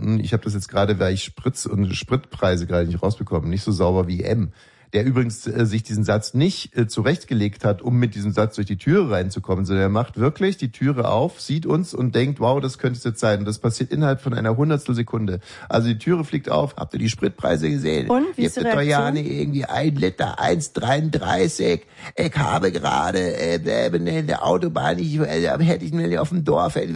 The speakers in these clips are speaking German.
gefunden. Ich habe das jetzt gerade, weil ich Spritz- und Spritpreise gerade nicht rausbekommen, nicht so sauber wie M. Der übrigens sich diesen Satz nicht zurechtgelegt hat, um mit diesem Satz durch die Türe reinzukommen, sondern er macht wirklich die Türe auf, sieht uns und denkt, wow, das könnte es jetzt sein. Und das passiert innerhalb von einer Hundertstelsekunde. Also die Türe fliegt auf, habt ihr die Spritpreise gesehen? Und wie ist die Reaktion? Ja irgendwie 1 Liter, 1,33. Ich habe gerade in der Autobahn, hätte ich mir auf dem Dorf, das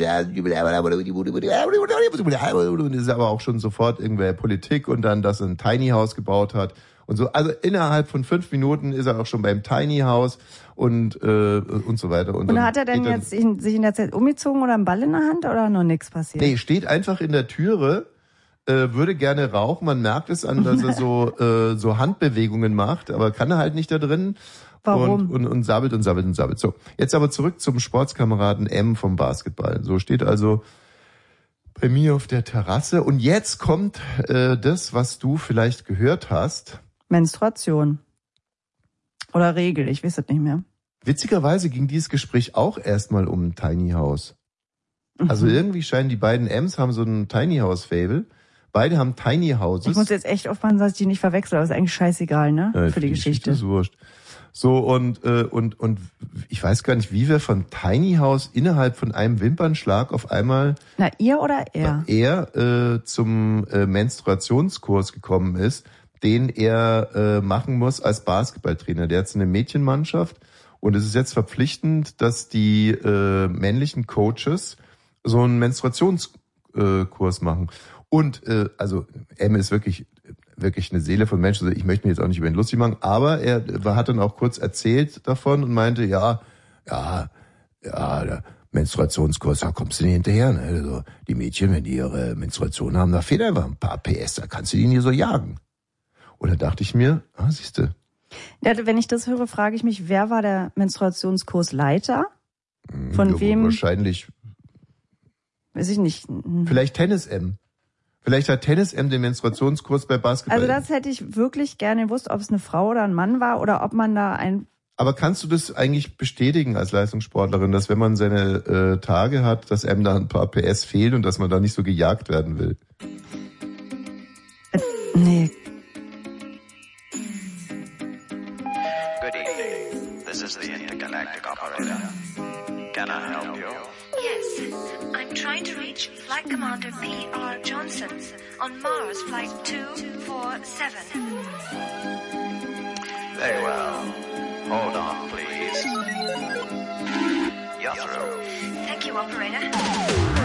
ist aber auch schon sofort irgendwer Politik und dann, dass er ein Tiny House gebaut hat. Und so, also innerhalb von 5 Minuten ist er auch schon beim Tiny House und so weiter. Und hat er denn jetzt sich in der Zeit umgezogen oder einen Ball in der Hand oder noch nichts passiert? Nee, steht einfach in der Türe, würde gerne rauchen. Man merkt es an, dass er so Handbewegungen macht, aber kann er halt nicht da drin. Warum? Und sabbelt und sabbelt und sabbelt. So, jetzt aber zurück zum Sportskameraden M vom Basketball. So steht also bei mir auf der Terrasse. Und jetzt kommt das, was du vielleicht gehört hast. Menstruation. Oder Regel, ich weiß es nicht mehr. Witzigerweise ging dieses Gespräch auch erstmal um ein Tiny House. Also irgendwie scheinen die beiden M's haben so ein Tiny House Fable. Beide haben Tiny Houses. Ich muss jetzt echt aufpassen, dass ich die nicht verwechsel, aber ist eigentlich scheißegal, ne? Ja, für die Geschichte. Ist wurscht. So, und ich weiß gar nicht, wie wir von Tiny House innerhalb von einem Wimpernschlag auf einmal... Na, ihr oder er? Er zum Menstruationskurs gekommen ist, den er machen muss als Basketballtrainer. Der hat so eine Mädchenmannschaft und es ist jetzt verpflichtend, dass die männlichen Coaches so einen Menstruationskurs machen. Und also M ist wirklich eine Seele von Mensch. Also ich möchte mich jetzt auch nicht über ihn lustig machen, aber er hat dann auch kurz erzählt davon und meinte, ja, der Menstruationskurs, da kommst du nicht hinterher. Ne? Also die Mädchen, wenn die ihre Menstruation haben, da fehlt einfach ein paar PS, da kannst du die nicht so jagen. Und da dachte ich mir, siehste. Ja, wenn ich das höre, frage ich mich, wer war der Menstruationskursleiter? Von wem? Wahrscheinlich. Weiß ich nicht. Vielleicht Tennis M. Vielleicht hat Tennis M den Menstruationskurs bei Basketball. Also das hätte ich wirklich gerne gewusst, ob es eine Frau oder ein Mann war oder ob man da Aber kannst du das eigentlich bestätigen als Leistungssportlerin, dass wenn man seine Tage hat, dass M da ein paar PS fehlen und dass man da nicht so gejagt werden will? Nee. Good evening. This is the intergalactic operator. Can I help you? Yes, I'm trying to reach Flight Commander P.R. Johnson on Mars Flight 247. Very well. Hold on, please. You're through. Thank you, operator.